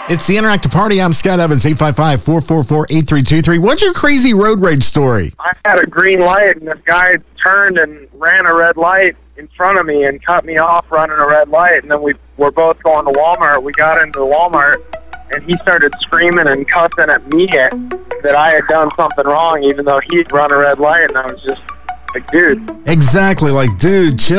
It's the Interactive Party. I'm Scott Evans, 855-444-8323. What's your crazy road rage story? I had a green light, and this guy turned and ran a red light in front of me and cut me off running a red light. And then we were both going to Walmart. We got into Walmart, and he started screaming and cussing at me that I had done something wrong, even though he'd run a red light. And I was just like, dude. Exactly. Like, dude, chill.